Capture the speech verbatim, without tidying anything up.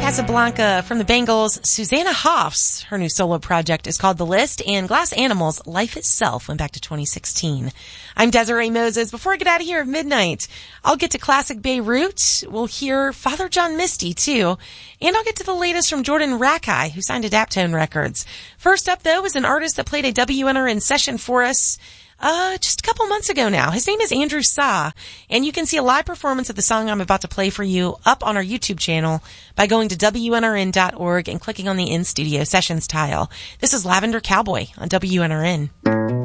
Casablanca from the Bangles. Susanna Hoffs, her new solo project is called The List, and Glass Animals, Life Itself, went back to twenty sixteen. I'm Desiree Moses. Before I get out of here at midnight, I'll get to classic Beirut. We'll hear Father John Misty, too. And I'll get to the latest from Jordan Rakai, who signed to Daptone Records. First up, though, is an artist that played a W N R N session for us Uh, just a couple months ago now. His name is Andrew Sa, and you can see a live performance of the song I'm about to play for you up on our YouTube channel by going to W N R N dot org and clicking on the In Studio Sessions tile. This is Lavender Cowboy on W N R N.